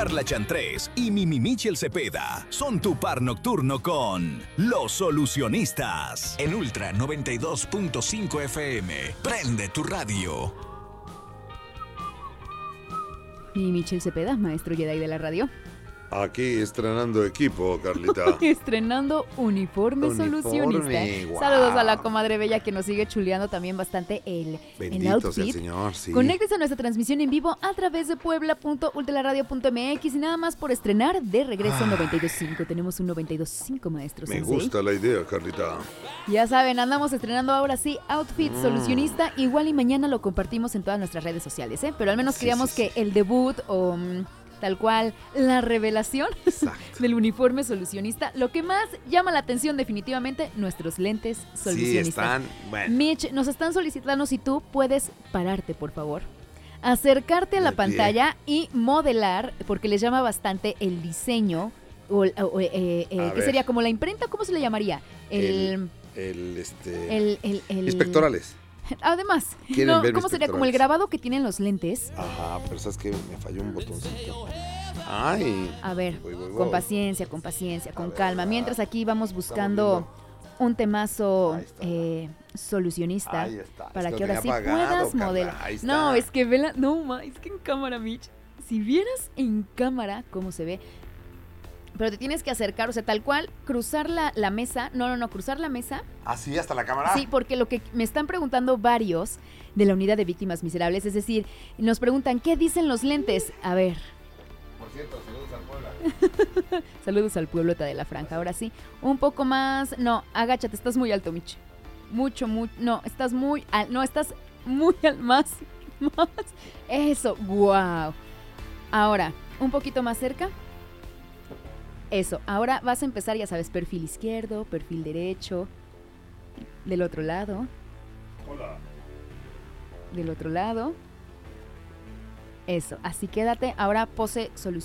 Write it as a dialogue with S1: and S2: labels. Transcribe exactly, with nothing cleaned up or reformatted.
S1: Carla Chantrés y Mimi Michel Cepeda son tu par nocturno con Los Solucionistas.
S2: En Ultra noventa y dos punto cinco F M. Prende tu radio.
S3: Mimi Michel Cepeda, maestro Jedi de la radio.
S4: Aquí estrenando equipo, Carlita.
S3: Estrenando uniforme,
S4: Uniforme,
S3: solucionista.
S4: wow.
S3: Saludos a la comadre bella que nos sigue chuleando también bastante el, el
S4: Bendito
S3: outfit.
S4: sea el Señor, sí.
S3: Conéctese a nuestra transmisión en vivo a través de puebla punto ultraradio punto m x y nada más por estrenar de regreso
S4: Ah.
S3: noventa y dos punto cinco. Tenemos un noventa y dos punto cinco, maestro
S4: Me
S3: Sensei.
S4: gusta la idea, Carlita.
S3: Ya saben, andamos estrenando ahora sí outfit
S4: Mm.
S3: solucionista. Igual y mañana lo compartimos en todas nuestras redes sociales, ¿eh? Pero al menos
S4: Sí,
S3: queríamos
S4: sí,
S3: que el debut o mm, tal cual la revelación del uniforme solucionista, lo que más llama la atención definitivamente, nuestros lentes
S4: Sí,
S3: solucionistas.
S4: están, bueno.
S3: Mitch, nos están solicitando si tú puedes pararte, por favor, acercarte a la
S4: De pie.
S3: pantalla y modelar, porque les llama bastante el diseño, o, o, eh, eh,
S4: A
S3: ¿qué
S4: ver.
S3: sería? ¿Como la imprenta? ¿Cómo se le llamaría? El...
S4: El, este...
S3: el, el, el-
S4: Inspectorales.
S3: Además,
S4: ¿Quieren
S3: no,
S4: ver
S3: ¿cómo sería? Como el
S4: inspectorales?
S3: grabado que tienen los lentes.
S4: Ajá, pero sabes que me falló un botoncito. Ay.
S3: A ver,
S4: Voy, voy, voy.
S3: con paciencia, con paciencia, con
S4: ver,
S3: calma.
S4: ah,
S3: Mientras aquí vamos buscando un temazo
S4: Ahí está.
S3: eh, solucionista
S4: Ahí está.
S3: para
S4: Es
S3: que
S4: lo
S3: ahora sí
S4: tenía apagado,
S3: puedas
S4: Carla.
S3: modelar.
S4: Ahí está.
S3: No, es que vela, no, ma, es que en cámara, Mitch, si vieras en cámara cómo se ve, pero te tienes que acercar, o sea, tal cual, cruzar la, la mesa, no, no, no, cruzar la mesa.
S4: ¿Ah, sí? ¿Hasta la cámara?
S3: Sí, porque lo que me están preguntando varios de la unidad de víctimas miserables, es decir, nos preguntan, ¿qué dicen los lentes? A ver,
S4: Por cierto, saludos al Puebla.
S3: saludos al pueblota de la franja. Ahora sí, un poco más, no, agáchate, estás muy alto, Mitch. Mucho, mucho, no, estás muy, al, no, estás muy al, más, más, eso, wow. Ahora, un poquito más cerca. Eso, ahora vas a empezar, ya sabes, perfil izquierdo, perfil derecho, del otro lado.
S4: Hola.
S3: Del otro lado. Eso, así quédate. Ahora pose solución.